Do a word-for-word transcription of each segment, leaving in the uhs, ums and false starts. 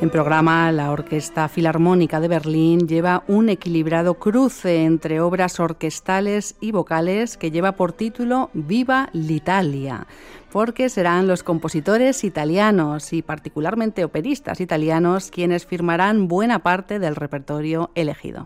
En programa, la Orquesta Filarmónica de Berlín lleva un equilibrado cruce entre obras orquestales y vocales que lleva por título Viva l'Italia, porque serán los compositores italianos y particularmente operistas italianos quienes firmarán buena parte del repertorio elegido.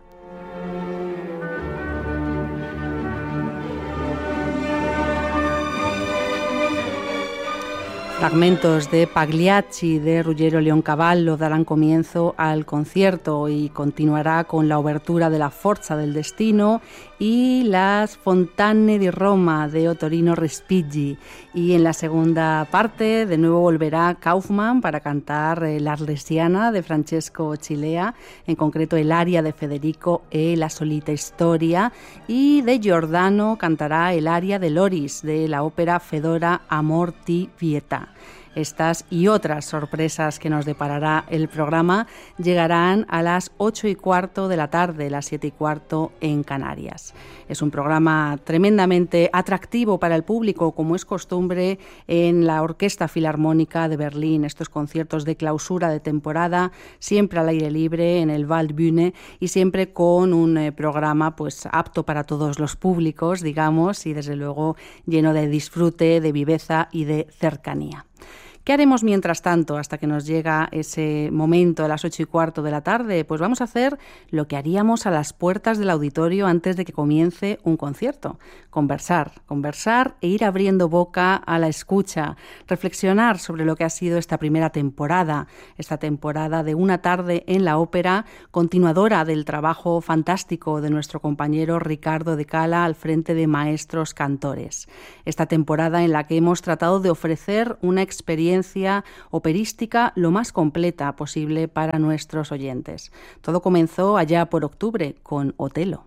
Fragmentos de Pagliacci de Ruggero Leoncavallo darán comienzo al concierto y continuará con la obertura de la Forza del Destino y las Fontane di Roma de Ottorino Respighi. Y en la segunda parte de nuevo volverá Kaufmann para cantar La Arlesiana de Francesco Cilea, en concreto el aria de Federico e la Solita Storia, y de Giordano cantará el aria de Loris de la ópera Fedora Amor ti Pietà. Estas y otras sorpresas que nos deparará el programa llegarán a las ocho y cuarto de la tarde, las siete y cuarto en Canarias. Es un programa tremendamente atractivo para el público, como es costumbre en la Orquesta Filarmónica de Berlín. Estos conciertos de clausura de temporada, siempre al aire libre en el Waldbühne y siempre con un eh, programa pues apto para todos los públicos, digamos, y desde luego lleno de disfrute, de viveza y de cercanía. ¿Qué haremos mientras tanto hasta que nos llega ese momento a las ocho y cuarto de la tarde? Pues vamos a hacer lo que haríamos a las puertas del auditorio antes de que comience un concierto. Conversar, conversar e ir abriendo boca a la escucha, reflexionar sobre lo que ha sido esta primera temporada, esta temporada de Una tarde en la ópera, continuadora del trabajo fantástico de nuestro compañero Ricardo de Cala al frente de Maestros Cantores. Esta temporada en la que hemos tratado de ofrecer una experiencia operística lo más completa posible para nuestros oyentes. Todo comenzó allá por octubre con Otelo.